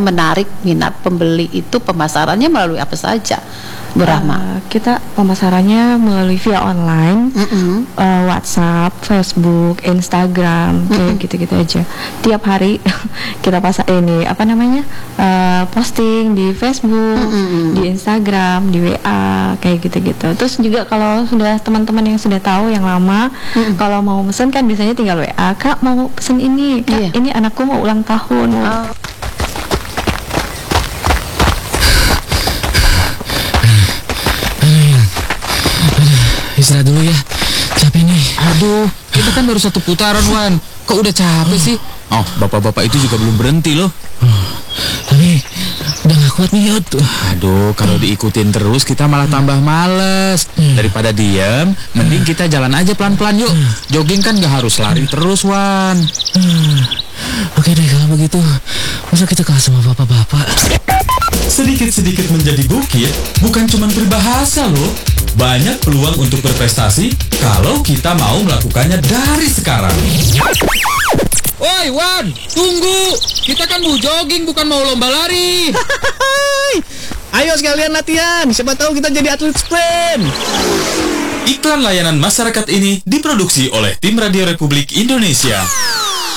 menarik minat pembeli itu pemasarannya melalui apa saja, Bu Rahma? Kita pemasarannya melalui via online, WhatsApp, Facebook, Instagram, kayak gitu-gitu aja. Tiap hari kita posting di Facebook, di Instagram, di WA, kayak gitu-gitu. Terus juga kalau sudah teman-teman yang sudah tahu yang lama, kalau mau pesen kan biasanya tinggal WA, Kak mau pesen ini, Kak ini anakku mau ulang tahun. Istirahat dulu ya, capek nih. Aduh, kita kan baru 1 putaran, Wan. Kok udah capek sih? Oh, bapak-bapak itu juga belum berhenti loh. Tapi udah gak kuat nih, Yud. Aduh, kalau diikutin terus kita malah tambah males. Daripada diem, mending kita jalan aja pelan-pelan yuk. Jogging kan gak harus lari terus, Wan. Oke deh kalau begitu, masa kita kalah sama bapak-bapak. Sedikit-sedikit menjadi bukit bukan cuma peribahasa loh. Banyak peluang untuk berprestasi kalau kita mau melakukannya dari sekarang. Woi Wan, tunggu. Kita kan mau jogging bukan mau lomba lari. Ayo sekalian latihan, siapa tahu kita jadi atlet sprint. Iklan layanan masyarakat ini diproduksi oleh Tim Radio Republik Indonesia.